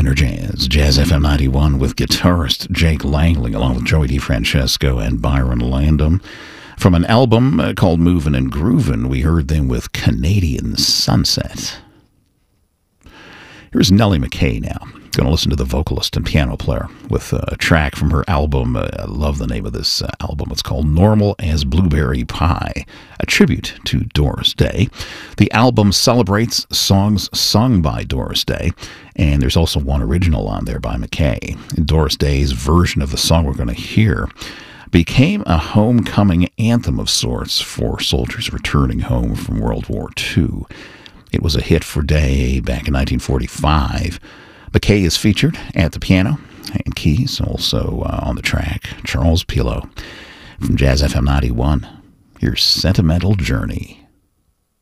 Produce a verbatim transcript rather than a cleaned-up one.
Stoner Jazz, Jazz F M ninety-one with guitarist Jake Langley along with Joey DeFrancesco and Byron Landon. From an album uh, called Movin' and Groovin', we heard them with Canadian Sunset. Here's Nellie McKay now. Going to listen to the vocalist and piano player with a track from her album. Uh, I love the name of this uh, album. It's called Normal as Blueberry Pie, a tribute to Doris Day. The album celebrates songs sung by Doris Day, and there's also one original on there by McKay. Doris Day's version of the song we're going to hear became a homecoming anthem of sorts for soldiers returning home from World War Two. It was a hit for Day back in nineteen forty-five. McKay is featured at the piano and keys, also uh, on the track, Charles Pillow. From Jazz F M ninety-one, here's Sentimental Journey.